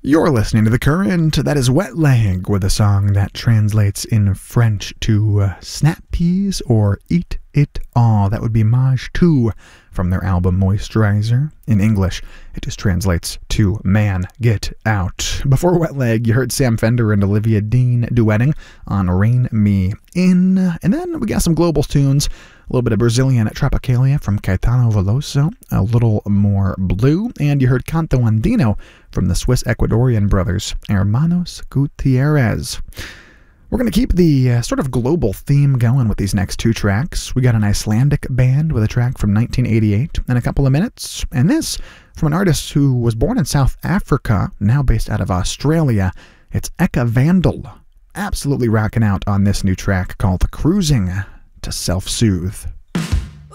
You're listening to The Current. That is Wet Leg with a song that translates in French to snap peas or eat it all. That would be Maj 2 from their album Moisturizer. In English, it just translates to Man, Get Out. Before Wet Leg, you heard Sam Fender and Olivia Dean duetting on Rain Me In. And then we got some global tunes. A little bit of Brazilian Tropicalia from Caetano Veloso, a little more blue, and you heard Canto Andino from the Swiss-Ecuadorian brothers Hermanos Gutierrez. We're going to keep the sort of global theme going with these next two tracks. We got an Icelandic band with a track from 1988 in a couple of minutes, and this from an artist who was born in South Africa, now based out of Australia. It's Eka Vandal, absolutely rocking out on this new track called Cruising to Self-Soothe.